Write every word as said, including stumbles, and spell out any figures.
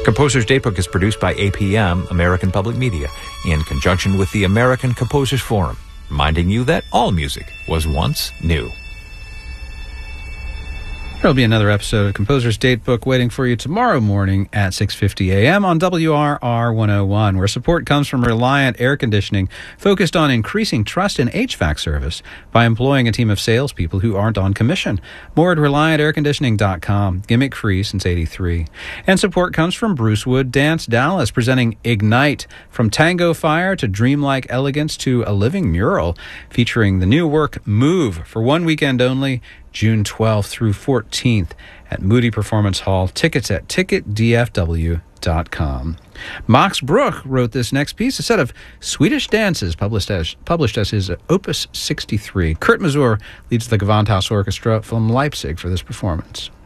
Composer's Datebook is produced by A P M, American Public Media, in conjunction with the American Composers Forum, reminding you that all music was once new. There'll be another episode of Composer's Datebook waiting for you tomorrow morning at six fifty a.m. on W R R one oh one, where support comes from Reliant Air Conditioning, focused on increasing trust in H V A C service by employing a team of salespeople who aren't on commission. More at reliant air conditioning dot com. Gimmick free since eighty-three. And support comes from Bruce Wood Dance Dallas, presenting Ignite, from tango fire to dreamlike elegance to a living mural, featuring the new work Move for one weekend only, June twelfth through fourteenth at Moody Performance Hall. Tickets at ticket d f w dot com. Max Bruch wrote this next piece, a set of Swedish dances published as published as his Opus sixty-three. Kurt Masur leads the Gewandhaus Orchestra from Leipzig for this performance.